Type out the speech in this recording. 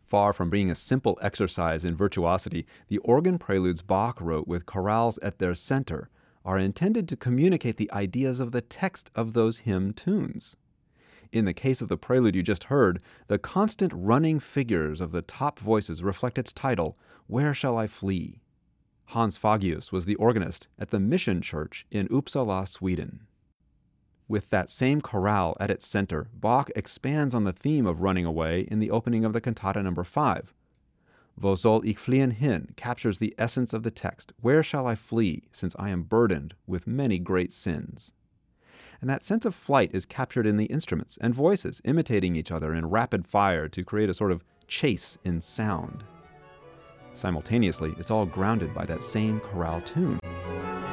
Far from being a simple exercise in virtuosity, the organ preludes Bach wrote with chorales at their center are intended to communicate the ideas of the text of those hymn tunes. In the case of the prelude you just heard, the constant running figures of the top voices reflect its title, Where Shall I Flee? Hans Fagius was the organist at the Mission Church in Uppsala, Sweden. With that same chorale at its center, Bach expands on the theme of running away in the opening of the cantata number 5. Wo soll ich fliehen hin captures the essence of the text, Where shall I flee, since I am burdened with many great sins? And that sense of flight is captured in the instruments and voices imitating each other in rapid fire to create a sort of chase in sound. Simultaneously, it's all grounded by that same chorale tune.